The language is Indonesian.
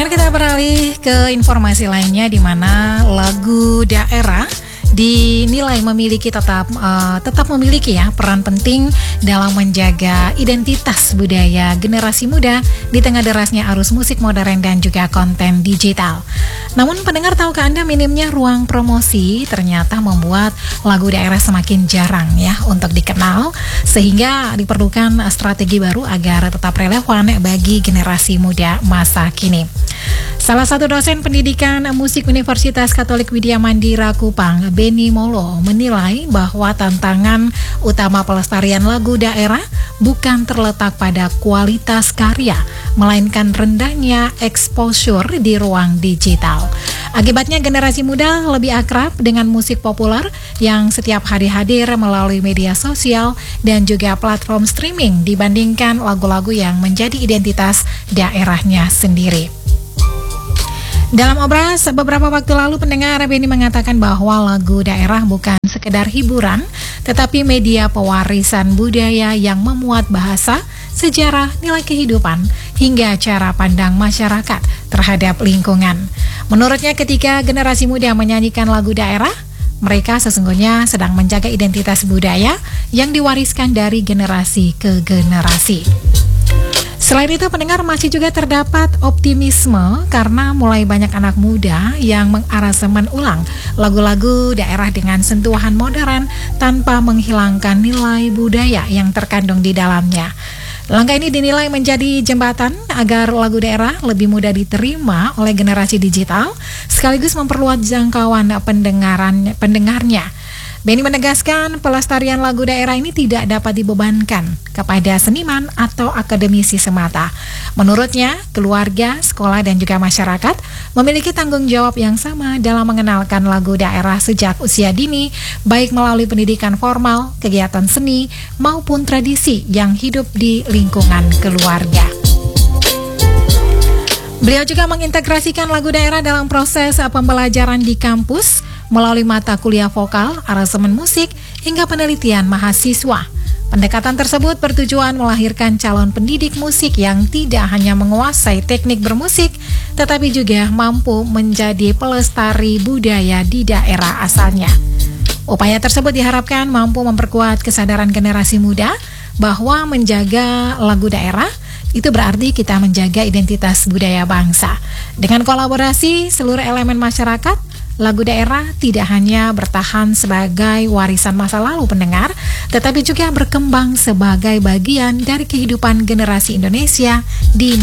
Pendengar, kita beralih ke informasi lainnya di mana lagu daerah dinilai memiliki tetap memiliki peran penting dalam menjaga identitas budaya generasi muda di tengah derasnya arus musik modern dan juga konten digital. Namun pendengar, tahukah Anda minimnya ruang promosi ternyata membuat lagu daerah semakin jarang untuk dikenal, sehingga diperlukan strategi baru agar tetap relevan bagi generasi muda masa kini. Salah satu dosen pendidikan musik Universitas Katolik Widya Mandira Kupang, Beni Molo, menilai bahwa tantangan utama pelestarian lagu daerah bukan terletak pada kualitas karya, melainkan rendahnya exposure di ruang digital. Akibatnya generasi muda lebih akrab dengan musik populer yang setiap hari hadir melalui media sosial dan juga platform streaming dibandingkan lagu-lagu yang menjadi identitas daerahnya sendiri. Dalam obras beberapa waktu lalu, pendengar, Beni mengatakan bahwa lagu daerah bukan sekedar hiburan, tetapi media pewarisan budaya yang memuat bahasa, sejarah, nilai kehidupan, hingga cara pandang masyarakat terhadap lingkungan. Menurutnya, ketika generasi muda menyanyikan lagu daerah, mereka sesungguhnya sedang menjaga identitas budaya yang diwariskan dari generasi ke generasi. Selain itu, pendengar, masih juga terdapat optimisme karena mulai banyak anak muda yang mengaransemen ulang lagu-lagu daerah dengan sentuhan modern tanpa menghilangkan nilai budaya yang terkandung di dalamnya. Langkah ini dinilai menjadi jembatan agar lagu daerah lebih mudah diterima oleh generasi digital, sekaligus memperluas jangkauan pendengarnya. Beni menegaskan pelestarian lagu daerah ini tidak dapat dibebankan kepada seniman atau akademisi semata. Menurutnya, keluarga, sekolah, dan juga masyarakat memiliki tanggung jawab yang sama dalam mengenalkan lagu daerah sejak usia dini, baik melalui pendidikan formal, kegiatan seni, maupun tradisi yang hidup di lingkungan keluarga. Beliau juga mengintegrasikan lagu daerah dalam proses pembelajaran di kampus melalui mata kuliah vokal, aransemen musik, hingga penelitian mahasiswa. Pendekatan tersebut bertujuan melahirkan calon pendidik musik yang tidak hanya menguasai teknik bermusik, tetapi juga mampu menjadi pelestari budaya di daerah asalnya. Upaya tersebut diharapkan mampu memperkuat kesadaran generasi muda bahwa menjaga lagu daerah itu berarti kita menjaga identitas budaya bangsa. Dengan kolaborasi seluruh elemen masyarakat, lagu daerah tidak hanya bertahan sebagai warisan masa lalu, pendengar, tetapi juga berkembang sebagai bagian dari kehidupan generasi Indonesia di